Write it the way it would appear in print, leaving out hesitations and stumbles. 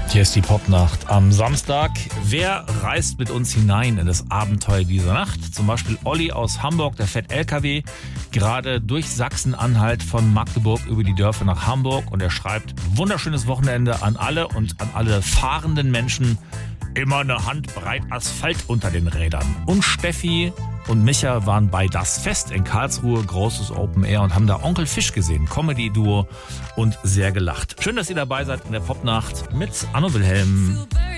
Hier ist die Popnacht am Samstag. Wer reist mit uns hinein in das Abenteuer dieser Nacht? Zum Beispiel Olli aus Hamburg, der fährt LKW gerade durch Sachsen-Anhalt von Magdeburg über die Dörfer nach Hamburg und er schreibt: wunderschönes Wochenende an alle und an alle fahrenden Menschen. Immer eine Handbreit Asphalt unter den Rädern. Und Steffi und Micha waren bei Das Fest in Karlsruhe, großes Open Air, und haben da Onkel Fisch gesehen, Comedy-Duo, und sehr gelacht. Schön, dass ihr dabei seid in der Popnacht mit Anno Wilhelm.